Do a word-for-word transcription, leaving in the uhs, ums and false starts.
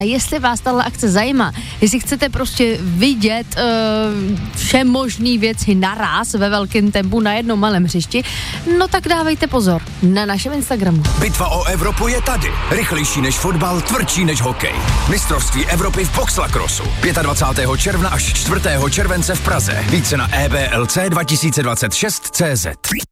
Jestli vás tahle akce zajímá, jestli chcete prostě vidět uh, vše možný věci naraz ve velkém tempu na jednom malém hřišti, no tak dávejte pozor na našem Instagramu. Bitva o Evropu je tady. Rychlejší než fotbal, tvrdší než hokej. Mistrovství Evropy v boxlacrossu. dvacátého pátého června až čtvrtého července v Praze. Více na e b l c dva tisíce dvacet šest tečka cé zet.